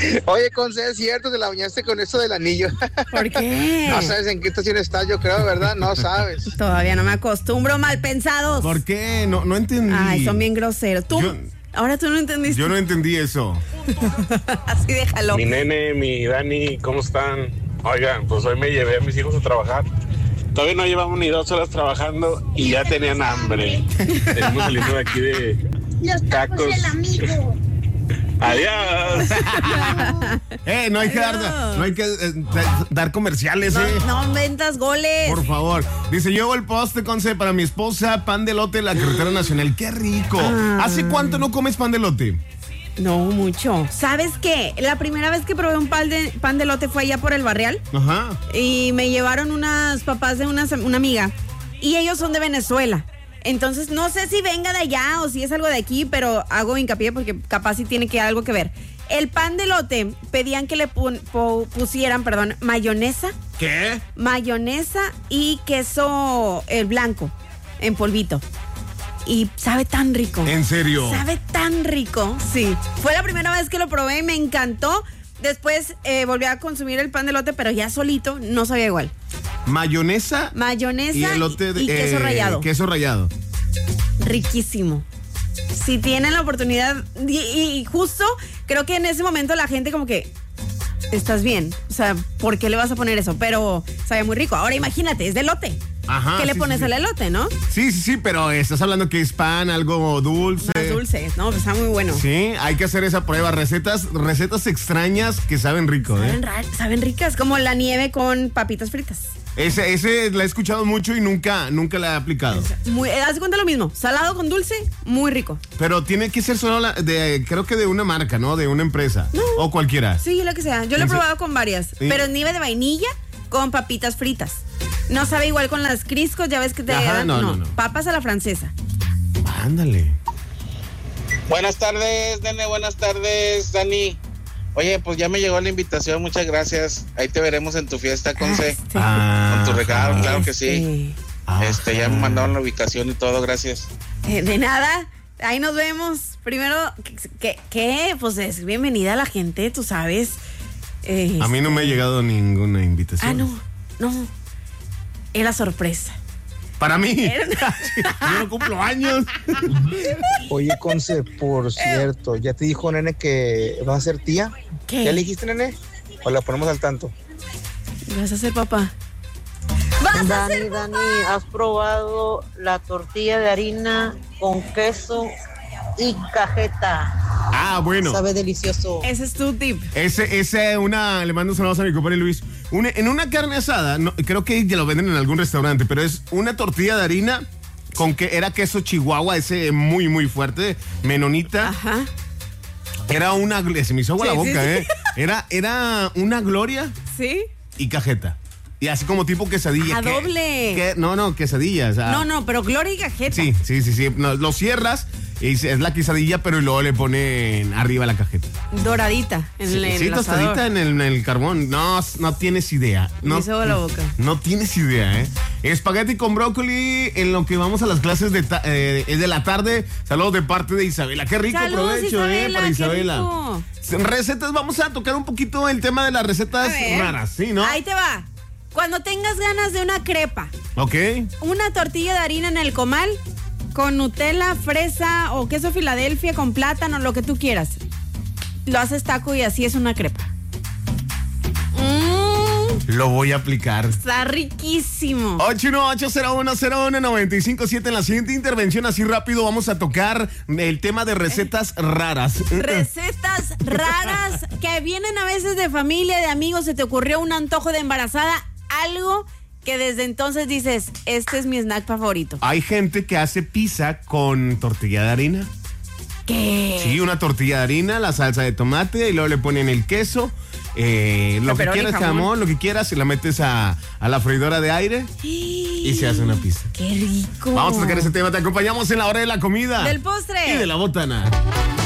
Oye, Conce, es cierto, te la bañaste con eso del anillo. ¿Por qué? No sabes en qué estación estás, yo creo, ¿verdad? No sabes. Todavía no me acostumbro, mal pensados. ¿Por qué? No entendí. Ay, son bien groseros. Ahora tú no entendiste. Yo no entendí eso. Así déjalo. Mi nene, mi Dani, ¿cómo están? Oigan, pues hoy me llevé a mis hijos a trabajar. Todavía no llevamos ni 2 horas trabajando y ya tenían hambre. Estamos saliendo de aquí de tacos. Adiós. No hay que dar comerciales, No ventas goles. Por favor. Dice, llevo el poste, Conce, para mi esposa, pan de elote en la carretera nacional. ¡Qué rico! ¿Hace cuánto no comes pan de elote? No, mucho. ¿Sabes qué? La primera vez que probé un pan de elote fue allá por el Barrial. Ajá. Y me llevaron unas papás de una amiga. Y ellos son de Venezuela. Entonces, no sé si venga de allá o si es algo de aquí, pero hago hincapié porque capaz sí tiene algo que ver. El pan de elote pedían que le pusieran, mayonesa. ¿Qué? Mayonesa y queso blanco en polvito. Y sabe tan rico. ¿En serio? Sabe tan rico, sí. Fue la primera vez que lo probé y me encantó. Después volví a consumir el pan de elote, pero ya solito, no sabía igual. Mayonesa y elote y queso rallado. Queso rallado. Riquísimo. Si tienen la oportunidad, y justo creo que en ese momento la gente como que, estás bien, o sea, ¿por qué le vas a poner eso? Pero sabe muy rico. Ahora imagínate, es de elote. Ajá. ¿Qué le pones al elote, no? Sí, pero estás hablando que es pan, algo dulce. Más dulce, no, pues está muy bueno. Sí, hay que hacer esa prueba. Recetas extrañas que saben rico, Saben ricas, como la nieve con papitas fritas. Ese la he escuchado mucho y nunca la he aplicado. Haz de cuenta lo mismo, salado con dulce, muy rico. Pero tiene que ser solo creo que de una marca, ¿no? De una empresa. No. O cualquiera. Sí, la que sea. Yo lo he probado con varias. ¿Sí? Pero nieve de vainilla con papitas fritas. No sabe igual con las Crisco, ya ves que te dan. No. Papas a la francesa. Ándale. Buenas tardes, nene. Buenas tardes, Dani. Oye, pues ya me llegó la invitación, muchas gracias. Ahí te veremos en tu fiesta, Conce. Con tu regalo, claro que sí. Ya me mandaron la ubicación y todo, gracias. De nada, ahí nos vemos. Primero, ¿qué? Pues es bienvenida a la gente, tú sabes. A mí no me ha llegado ninguna invitación. No. Es la sorpresa. Para mí. Yo no cumplo años. Oye, Conce, por cierto, ¿ya te dijo nene que va a ser tía? ¿Qué? ¿Ya le dijiste, nene? ¿O la ponemos al tanto? Vas a ser papá. Dani, ¿has probado la tortilla de harina con queso y cajeta? Bueno. Sabe delicioso. Ese es tu tip. Le mando saludos a mi compadre Luis. En una carne asada, creo que ya lo venden en algún restaurante, pero es una tortilla de harina con que era queso chihuahua, ese muy, muy fuerte, menonita. Ajá. Se me hizo agua la boca, sí. Era una gloria. ¿Sí? Y cajeta. Y así como tipo quesadilla. Doble. No, quesadilla. O sea, no, pero gloria y cajeta. Sí. No, lo cierras y es la quesadilla, pero luego le ponen arriba la cajeta. Doradita. Sí, tostadita en el carbón. No tienes idea. Me hizo agua la boca. No tienes idea, Espagueti con brócoli en lo que vamos a las clases de la tarde. Saludos de parte de Isabela. Qué rico. Saludos, provecho, Isabela, para Isabela. Qué rico. Recetas, vamos a tocar un poquito el tema de las recetas raras, ¿sí, no? Ahí te va. Cuando tengas ganas de una crepa, Ok. una tortilla de harina en el comal con Nutella, fresa o queso Filadelfia con plátano, lo que tú quieras. Lo haces taco y así es una crepa. Lo voy a aplicar. Está riquísimo. 818-0101-957. En la siguiente intervención, así rápido, vamos a tocar el tema de recetas raras. Recetas raras que vienen a veces de familia, de amigos. Se te ocurrió un antojo de embarazada, algo que desde entonces dices, este es mi snack favorito. Hay gente que hace pizza con tortilla de harina. ¿Qué? Sí, una tortilla de harina, la salsa de tomate y luego le ponen el queso, lo que quieras, jamón, lo que quieras, y la metes a la freidora de aire y se hace una pizza. ¡Qué rico! Vamos a tocar ese tema, te acompañamos en la hora de la comida. Del postre. Y de la botana.